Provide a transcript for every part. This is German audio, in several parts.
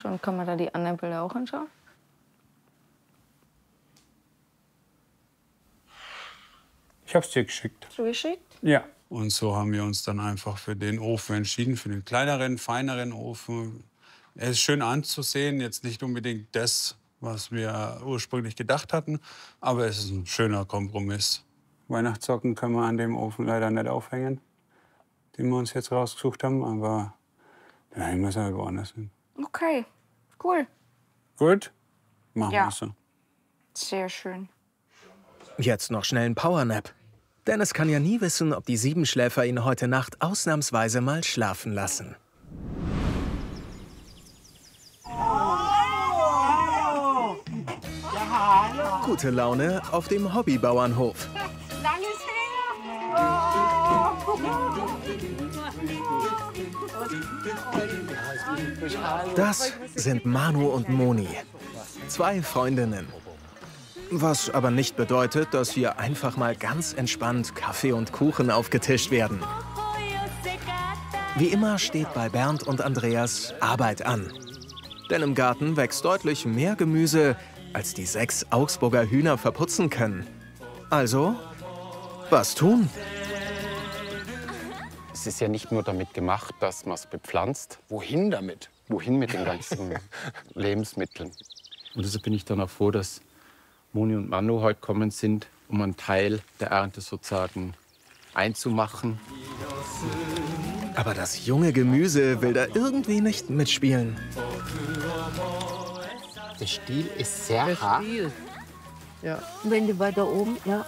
Und kann man da die anderen Bilder auch anschauen? Ich habe es dir geschickt. Zugeschickt? Ja. Und so haben wir uns dann einfach für den Ofen entschieden, für den kleineren, feineren Ofen. Er ist schön anzusehen, jetzt nicht unbedingt das, was wir ursprünglich gedacht hatten, aber es ist ein schöner Kompromiss. Weihnachtssocken können wir an dem Ofen leider nicht aufhängen, den wir uns jetzt rausgesucht haben, aber dann hängen wir es halt woanders hin. Okay, cool. Gut? Machen Ja. wir so. Sehr schön. Jetzt noch schnell ein Powernap. Denn es kann ja nie wissen, ob die Siebenschläfer ihn heute Nacht ausnahmsweise mal schlafen lassen. Gute Laune auf dem Hobbybauernhof. Das sind Manu und Moni. 2 Freundinnen. Was aber nicht bedeutet, dass hier einfach mal ganz entspannt Kaffee und Kuchen aufgetischt werden. Wie immer steht bei Bernd und Andreas Arbeit an. Denn im Garten wächst deutlich mehr Gemüse, als die 6 Augsburger Hühner verputzen können. Also, was tun? Es ist ja nicht nur damit gemacht, dass man es bepflanzt. Wohin damit? Wohin mit den ganzen Lebensmitteln? Und deshalb bin ich dann auch froh, dass Moni und Manu heute kommen sind, um einen Teil der Ernte sozusagen einzumachen. Aber das junge Gemüse will da irgendwie nicht mitspielen. Der Stiel ist sehr hart. Ja. Wenn du weiter oben, ja.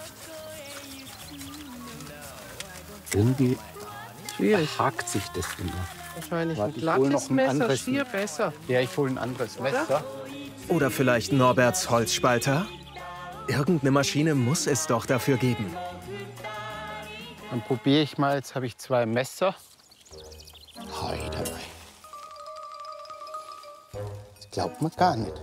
Irgendwie Schwierig. hakt sich das immer. Wahrscheinlich Warte, ein ich hol glattes noch ein Messer, anderes. schier besser. Ja, ich hole ein anderes Messer. Oder vielleicht Norberts Holzspalter? Irgendeine Maschine muss es doch dafür geben. Dann probiere ich mal. Jetzt habe ich 2 Messer. Heute. Das glaubt man gar nicht.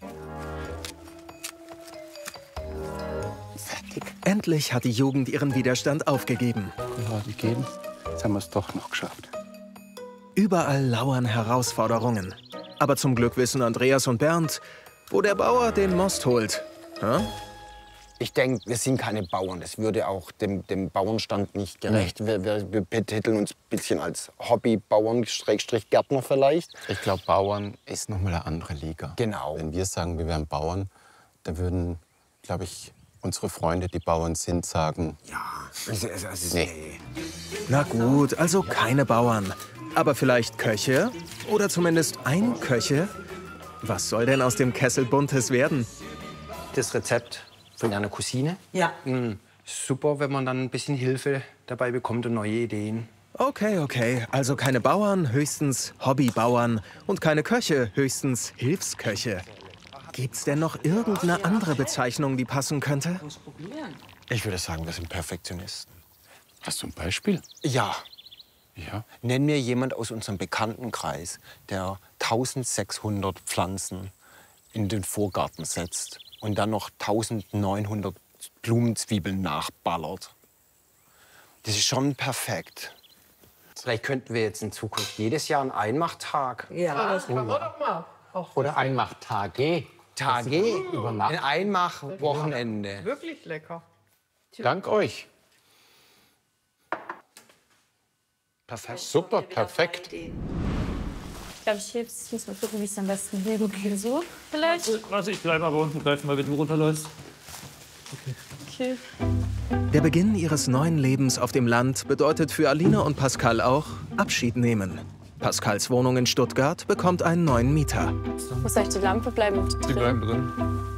Fertig. Endlich hat die Jugend ihren Widerstand aufgegeben. Ja, die gehen. Jetzt haben wir es doch noch geschafft. Überall lauern Herausforderungen. Aber zum Glück wissen Andreas und Bernd, wo der Bauer den Most holt. Hä? Ich denke, wir sind keine Bauern. Das würde auch dem Bauernstand nicht gerecht. Wir betiteln uns ein bisschen als Hobbybauern, Gärtner vielleicht. Ich glaube, Bauern ist noch mal eine andere Liga. Genau. Wenn wir sagen, wir wären Bauern, dann würden, glaube ich, unsere Freunde, die Bauern sind, sagen, Ja, nee. Na gut, also keine Bauern. Aber vielleicht Köche? Oder zumindest ein Köche? Was soll denn aus dem Kessel Buntes werden? Das Rezept von einer Cousine. Ja. Super, wenn man dann ein bisschen Hilfe dabei bekommt und neue Ideen. Okay. Also keine Bauern, höchstens Hobbybauern. Und keine Köche, höchstens Hilfsköche. Gibt's denn noch irgendeine andere Bezeichnung, die passen könnte? Ich würde sagen, wir sind Perfektionisten. Hast du ein Beispiel? Ja. Ja. Nenn mir jemand aus unserem Bekanntenkreis, der 1600 Pflanzen in den Vorgarten setzt und dann noch 1900 Blumenzwiebeln nachballert. Das ist schon perfekt. Vielleicht könnten wir jetzt in Zukunft jedes Jahr einen Einmachtag. Ja, das kann man doch mal. Auch Oder Einmachtage. Tage Über Nacht. ein Einmachwochenende. wirklich lecker. Dank euch. Perfekt. Super, perfekt. Ich glaube, ich heb's. Ich muss mal gucken, wie es am besten will. Okay, so vielleicht. Warte, ich bleibe aber unten. Greif mal, wenn du runterläufst. Okay. Der Beginn ihres neuen Lebens auf dem Land bedeutet für Alina und Pascal auch Abschied nehmen. Pascals Wohnung in Stuttgart bekommt einen neuen Mieter. Muss euch die Lampe bleiben? Die bleiben drin.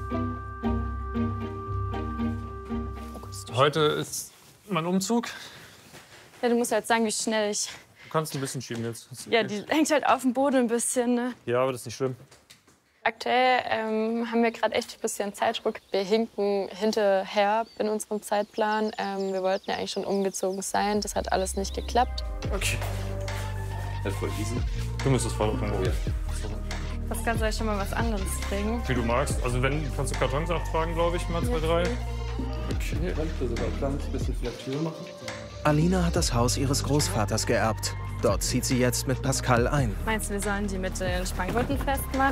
Heute ist mein Umzug. Ja, du musst halt sagen, wie schnell ich. Du kannst ein bisschen schieben jetzt. Ja, die hängt halt auf dem Boden ein bisschen. Ne? Ja, aber das ist nicht schlimm. Aktuell haben wir gerade echt ein bisschen Zeitdruck. Wir hinken hinterher in unserem Zeitplan. Wir wollten ja eigentlich schon umgezogen sein. Das hat alles nicht geklappt. Okay. Das ist voll easy. Du müsstest voll aufhören. Oh, ja. Pascal, soll ich schon mal was anderes kriegen? Wie du magst. Also wenn, kannst du Kartons abtragen, glaube ich, mal 2, 3. Okay. Alina hat das Haus ihres Großvaters geerbt. Dort zieht sie jetzt mit Pascal ein. Meinst du, wir sollen die mit den Spanngurten festmachen?